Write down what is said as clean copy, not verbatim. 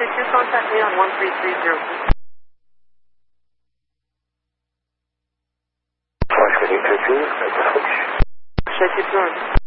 222, contact me on 13302. Oscar 222, Check your turn.